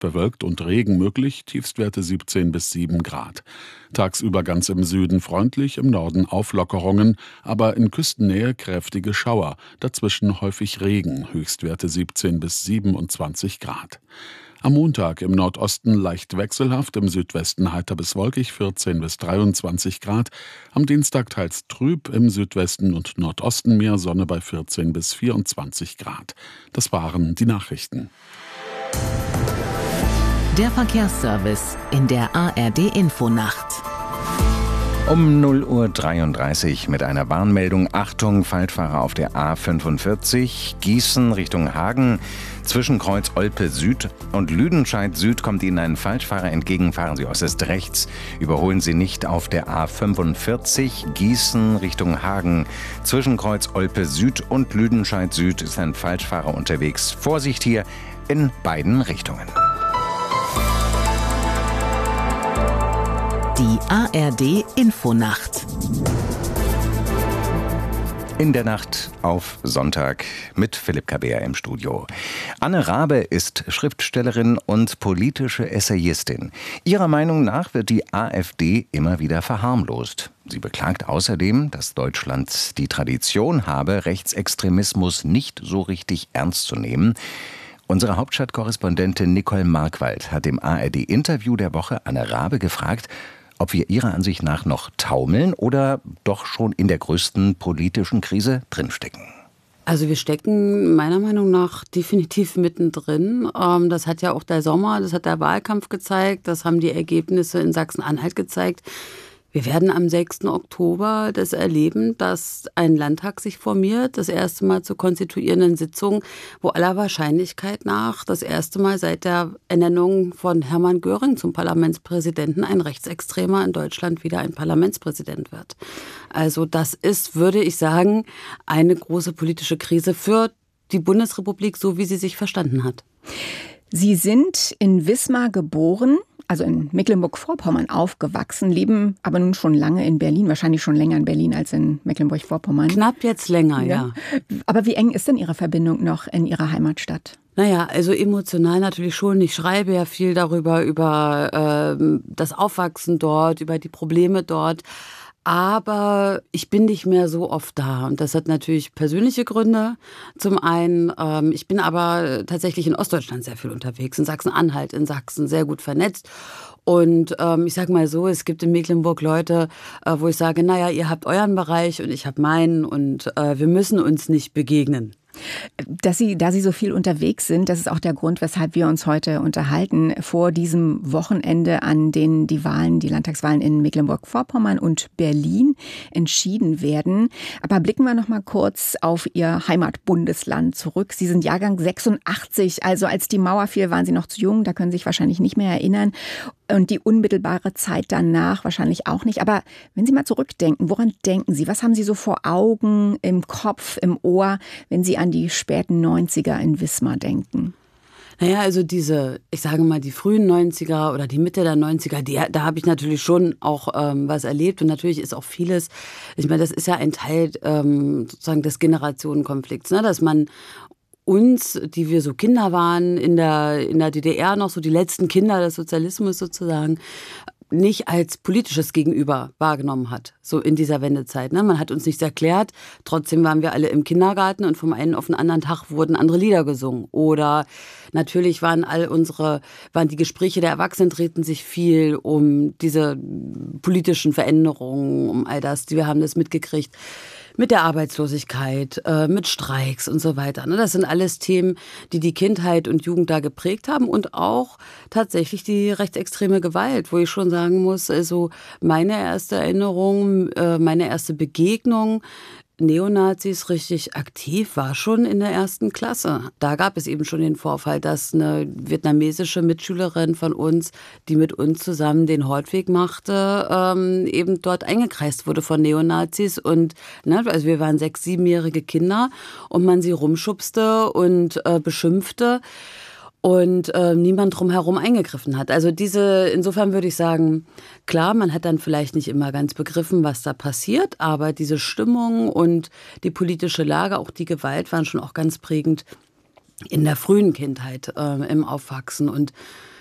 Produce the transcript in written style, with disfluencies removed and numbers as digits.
bewölkt und Regen möglich, Tiefstwerte 17 bis 7 Grad. Tagsüber ganz im Süden freundlich, im Norden Auflockerungen, aber in Küstennähe kräftige Schauer, dazwischen häufig Regen, Höchstwerte 17 bis 27 Grad. Am Montag im Nordosten leicht wechselhaft, im Südwesten heiter bis wolkig 14 bis 23 Grad. Am Dienstag teils trüb, im Südwesten und Nordosten mehr Sonne bei 14 bis 24 Grad. Das waren die Nachrichten. Der Verkehrsservice in der ARD-Infonacht. Um 0:33 Uhr mit einer Warnmeldung. Achtung, Falschfahrer auf der A45, Gießen Richtung Hagen. Zwischen Kreuz Olpe Süd und Lüdenscheid Süd kommt Ihnen ein Falschfahrer entgegen. Fahren Sie äußerst rechts. Überholen Sie nicht auf der A45, Gießen Richtung Hagen. Zwischen Kreuz Olpe Süd und Lüdenscheid Süd ist ein Falschfahrer unterwegs. Vorsicht hier in beiden Richtungen. Die ARD-Infonacht. In der Nacht auf Sonntag mit Philipp Kabär im Studio. Anne Raabe ist Schriftstellerin und politische Essayistin. Ihrer Meinung nach wird die AfD immer wieder verharmlost. Sie beklagt außerdem, dass Deutschland die Tradition habe, Rechtsextremismus nicht so richtig ernst zu nehmen. Unsere Hauptstadtkorrespondentin Nicole Markwald hat im ARD-Interview der Woche Anne Raabe gefragt, ob wir ihrer Ansicht nach noch taumeln oder doch schon in der größten politischen Krise drinstecken. Also wir stecken meiner Meinung nach definitiv mittendrin. Das hat ja auch der Sommer, das hat der Wahlkampf gezeigt, das haben die Ergebnisse in Sachsen-Anhalt gezeigt. Wir werden am 6. Oktober das erleben, dass ein Landtag sich formiert, das erste Mal zur konstituierenden Sitzung, wo aller Wahrscheinlichkeit nach das erste Mal seit der Ernennung von Hermann Göring zum Parlamentspräsidenten ein Rechtsextremer in Deutschland wieder ein Parlamentspräsident wird. Also das ist, würde ich sagen, eine große politische Krise für die Bundesrepublik, so wie sie sich verstanden hat. Sie sind in Wismar geboren, also in Mecklenburg-Vorpommern aufgewachsen, leben aber nun schon lange in Berlin, wahrscheinlich schon länger in Berlin als in Mecklenburg-Vorpommern. Knapp jetzt länger, ja. Aber wie eng ist denn Ihre Verbindung noch in Ihrer Heimatstadt? Naja, also emotional natürlich schon. Ich schreibe ja viel darüber, über das Aufwachsen dort, über die Probleme dort. Aber ich bin nicht mehr so oft da. Und das hat natürlich persönliche Gründe. Zum einen, ich bin aber tatsächlich in Ostdeutschland sehr viel unterwegs, in Sachsen-Anhalt, in Sachsen, sehr gut vernetzt. Und ich sage mal so, es gibt in Mecklenburg Leute, wo ich sage, naja, ihr habt euren Bereich und ich habe meinen und wir müssen uns nicht begegnen. Da Sie so viel unterwegs sind, das ist auch der Grund, weshalb wir uns heute unterhalten, vor diesem Wochenende, an dem die Landtagswahlen in Mecklenburg-Vorpommern und Berlin entschieden werden. Aber blicken wir noch mal kurz auf Ihr Heimatbundesland zurück. Sie sind Jahrgang 86, also als die Mauer fiel, waren Sie noch zu jung, da können Sie sich wahrscheinlich nicht mehr erinnern. Und die unmittelbare Zeit danach wahrscheinlich auch nicht. Aber wenn Sie mal zurückdenken, woran denken Sie? Was haben Sie so vor Augen, im Kopf, im Ohr, wenn Sie an die späten 90er in Wismar denken? Naja, also ich sage mal, die frühen 90er oder die Mitte der 90er, da habe ich natürlich schon auch was erlebt. Und natürlich ist auch vieles, ich meine, das ist ja ein Teil sozusagen des Generationenkonflikts, ne? Dass man uns, die wir so Kinder waren, in der DDR noch so die letzten Kinder des Sozialismus sozusagen, nicht als politisches Gegenüber wahrgenommen hat, so in dieser Wendezeit. Ne? Man hat uns nichts erklärt, trotzdem waren wir alle im Kindergarten und vom einen auf den anderen Tag wurden andere Lieder gesungen. Oder natürlich waren die Gespräche der Erwachsenen drehten sich viel um diese politischen Veränderungen, um all das. Wir haben das mitgekriegt. Mit der Arbeitslosigkeit, mit Streiks und so weiter. Das sind alles Themen, die die Kindheit und Jugend da geprägt haben und auch tatsächlich die rechtsextreme Gewalt, wo ich schon sagen muss, also meine erste Erinnerung, meine erste Begegnung Neonazis richtig aktiv war schon in der 1. Klasse. Da gab es eben schon den Vorfall, dass eine vietnamesische Mitschülerin von uns, die mit uns zusammen den Holtweg machte, eben dort eingekreist wurde von Neonazis. Und also wir waren 6-, 7-jährige Kinder und man sie rumschubste und beschimpfte. Und niemand drumherum eingegriffen hat. Also insofern würde ich sagen, klar, man hat dann vielleicht nicht immer ganz begriffen, was da passiert, aber diese Stimmung und die politische Lage, auch die Gewalt, waren schon auch ganz prägend in der frühen Kindheit, im Aufwachsen. Und